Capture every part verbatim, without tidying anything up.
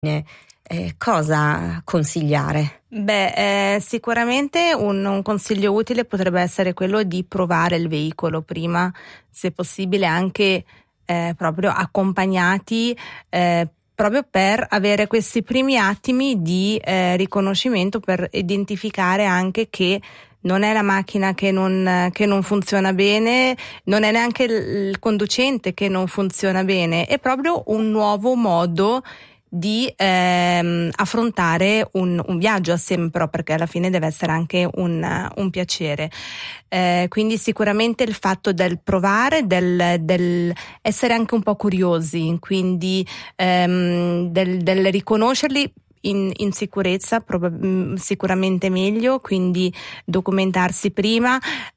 Eh, cosa consigliare? Beh, eh, sicuramente un, un consiglio utile potrebbe essere quello di provare il veicolo prima, se possibile anche eh, proprio accompagnati, eh, proprio per avere questi primi attimi di eh, riconoscimento, per identificare anche che non è la macchina che non, che non funziona bene, non è neanche il, il conducente che non funziona bene, è proprio un nuovo modo di ehm, affrontare un, un viaggio assieme, però, perché alla fine deve essere anche un, un piacere. Eh, quindi sicuramente il fatto del provare, del, del essere anche un po' curiosi, quindi ehm, del, del riconoscerli In, in sicurezza, prob- sicuramente meglio, quindi documentarsi prima.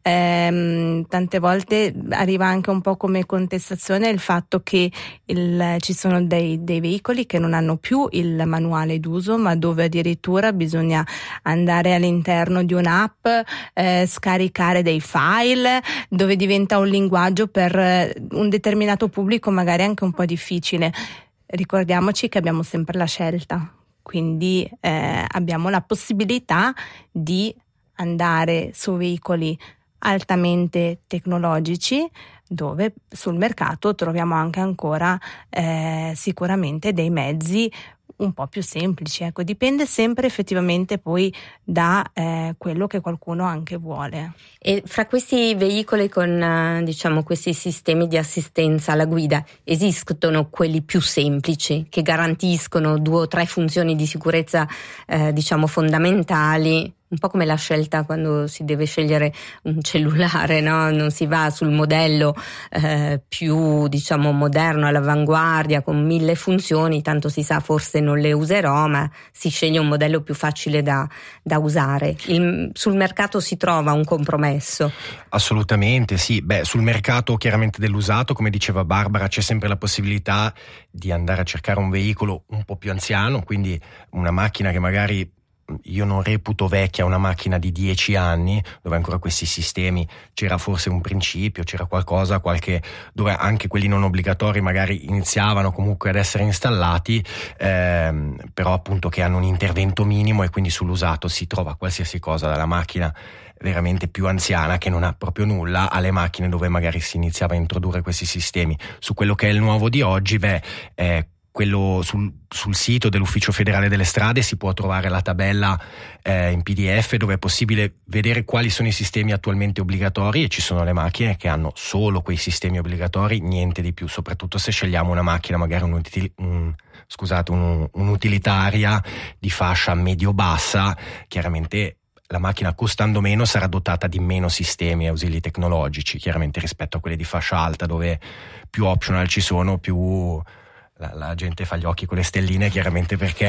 Ehm, tante volte arriva anche un po' come contestazione il fatto che il, ci sono dei, dei veicoli che non hanno più il manuale d'uso, ma dove addirittura bisogna andare all'interno di un'app, eh, scaricare dei file, dove diventa un linguaggio per un determinato pubblico magari anche un po' difficile. Ricordiamoci che abbiamo sempre la scelta. Quindi eh, abbiamo la possibilità di andare su veicoli altamente tecnologici, dove sul mercato troviamo anche ancora eh, sicuramente dei mezzi un po' più semplici. Ecco, dipende sempre effettivamente poi da eh, quello che qualcuno anche vuole. E fra questi veicoli con diciamo questi sistemi di assistenza alla guida esistono quelli più semplici che garantiscono due o tre funzioni di sicurezza eh, diciamo fondamentali? Un po' come la scelta quando si deve scegliere un cellulare, no? Non si va sul modello eh, più diciamo moderno, all'avanguardia, con mille funzioni, tanto si sa forse non le userò, ma si sceglie un modello più facile da, da usare. Il, sul mercato si trova un compromesso? Assolutamente sì. Beh, sul mercato chiaramente dell'usato, come diceva Barbara, c'è sempre la possibilità di andare a cercare un veicolo un po' più anziano, quindi una macchina che magari io non reputo vecchia, una macchina di dieci anni dove ancora questi sistemi c'era forse un principio, c'era qualcosa, qualche dove anche quelli non obbligatori magari iniziavano comunque ad essere installati, ehm, però appunto che hanno un intervento minimo, e quindi sull'usato si trova qualsiasi cosa, dalla macchina veramente più anziana che non ha proprio nulla alle macchine dove magari si iniziava a introdurre questi sistemi. Su quello che è il nuovo di oggi, beh, eh, quello sul, sul sito dell'Ufficio Federale delle Strade si può trovare la tabella eh, in P D F, dove è possibile vedere quali sono i sistemi attualmente obbligatori, e ci sono le macchine che hanno solo quei sistemi obbligatori, niente di più, soprattutto se scegliamo una macchina magari un, util, un, scusate, un, un'utilitaria di fascia medio-bassa. Chiaramente la macchina, costando meno, sarà dotata di meno sistemi ausili tecnologici, chiaramente rispetto a quelle di fascia alta, dove più optional ci sono, più La, la gente fa gli occhi con le stelline, chiaramente, perché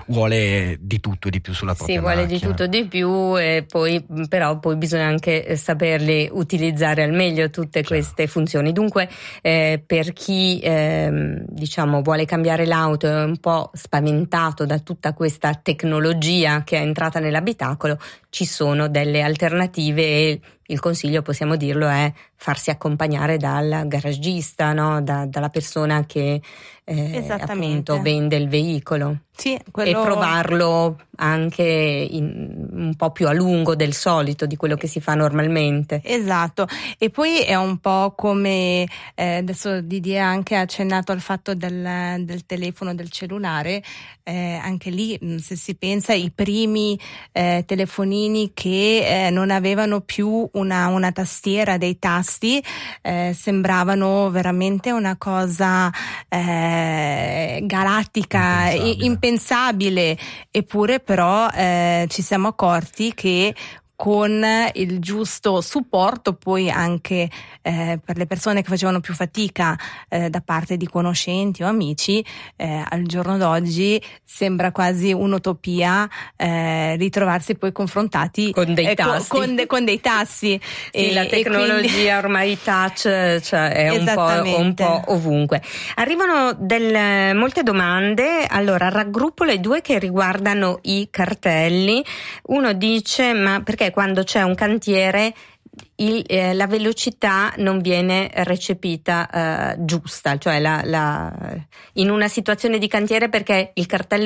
vuole di tutto e di più sulla propria macchina. Sì, vuole di tutto e di più, e poi però poi bisogna anche saperli utilizzare al meglio tutte Chiaro. Queste funzioni. Dunque eh, per chi eh, diciamo vuole cambiare l'auto, è un po' spaventato da tutta questa tecnologia che è entrata nell'abitacolo, ci sono delle alternative, e il consiglio, possiamo dirlo, è farsi accompagnare dal garagista, no? Da, dalla persona che eh, appunto vende il veicolo. Sì, quello... E provarlo anche in, un po' più a lungo del solito, di quello che si fa normalmente. Esatto. E poi è un po' come eh, adesso Didier ha anche accennato al fatto del, del telefono, del cellulare. Eh, anche lì, se si pensa, i primi eh, telefonini che eh, non avevano più una, una tastiera, dei tasti, eh, sembravano veramente una cosa eh, galattica, impensabile. impensabile, eppure però eh, ci siamo accorti che con il giusto supporto, poi anche eh, per le persone che facevano più fatica eh, da parte di conoscenti o amici, eh, al giorno d'oggi sembra quasi un'utopia eh, ritrovarsi poi confrontati con dei eh, tasti, con, con, de, con dei tassi. Sì, e, la tecnologia e quindi... ormai touch, cioè è un po', un po' ovunque. Arrivano del, molte domande. Allora raggruppo le due che riguardano i cartelli. Uno dice: ma perché quando c'è un cantiere il, eh, la velocità non viene recepita eh, giusta, cioè la, la, in una situazione di cantiere, perché il cartello